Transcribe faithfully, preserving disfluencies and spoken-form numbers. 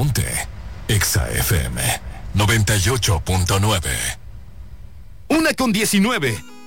Ponte Exa F M noventa y ocho punto nueve. Una con diecinueve.